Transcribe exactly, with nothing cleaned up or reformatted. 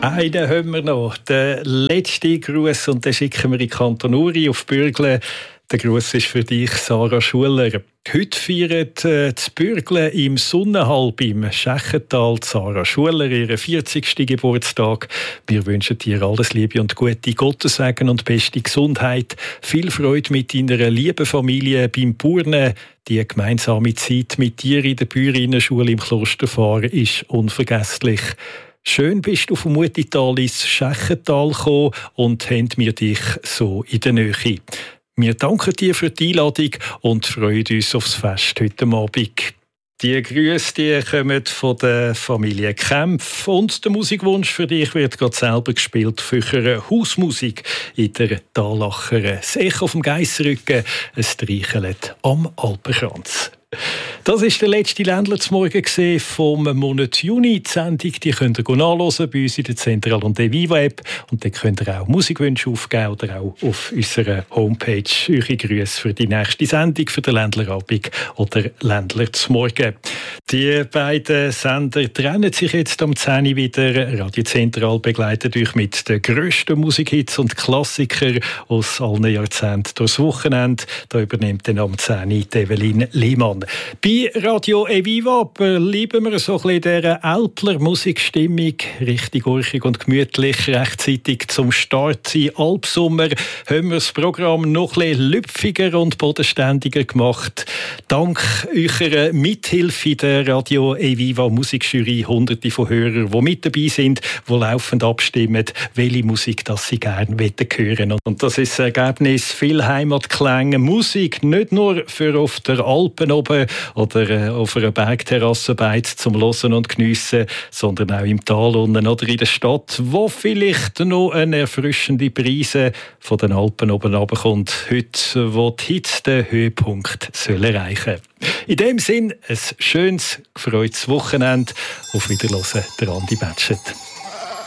Einen haben wir noch, den letzten Gruß, und den schicken wir in Kanton Uri auf Bürgle. Der Gruß ist für dich, Sarah Schuler. Heute feiert äh, das Bürgle im Sonnenhalb im Schächental Sarah Schuler ihren vierzigsten Geburtstag. Wir wünschen dir alles Liebe und gute Gottessegen und beste Gesundheit. Viel Freude mit deiner lieben Familie beim Burnen. Die gemeinsame Zeit mit dir in der Bäuerinnenschule im Klosterfahren ist unvergesslich. Schön bist du vom Mutital ins Schächental gekommen und haben wir dich so in der Nähe. Wir danken dir für die Einladung und freuen uns aufs Fest heute Abend. Die Grüße die kommen von der Familie Kempf und der Musikwunsch für dich wird gerade selber gespielt. Für Hausmusik in der Talacher. Das Echo vom Geissrücken, es streichelt am Alpenkranz. Das war der letzte Ländler zum Morgen vom Monat Juni. Die Sendung die könnt ihr nachhören bei uns in der Zentral- und Eviva-App. Und dann könnt ihr auch Musikwünsche aufgeben oder auch auf unserer Homepage eure Grüße für die nächste Sendung, für den Ländlerabend oder Ländler zum Morgen. Die beiden Sender trennen sich jetzt am zehn Uhr wieder. Radio Zentral begleitet euch mit den grössten Musikhits und Klassikern aus allen Jahrzehnten durchs Wochenende. Da übernimmt dann am zehn Uhr Evelyn Lehmann. Bei Radio Eviva bleiben wir so ein bisschen in dieser Alpler Musikstimmung, richtig urchig und gemütlich, rechtzeitig zum Start sein. Alpsommer haben wir das Programm noch ein bisschen lüpfiger und bodenständiger gemacht. Dank eurer Mithilfe in der Radio Eviva Musikjury, hunderte von Hörern, die mit dabei sind, die laufend abstimmen, welche Musik das sie gerne hören wollen. Und das ist das Ergebnis, viel Heimatklänge, Musik, nicht nur für auf der Alpen oben oder äh, auf einer Bergterrasse zum Hören und Geniessen, sondern auch im Tal unten oder in der Stadt, wo vielleicht noch eine erfrischende Brise von den Alpen oben runterkommt, heute, wo die Hitze den Höhepunkt soll erreichen. In dem Sinn, ein schönes, gefreutes Wochenende. Auf Wiederhören, der Andi Betschet.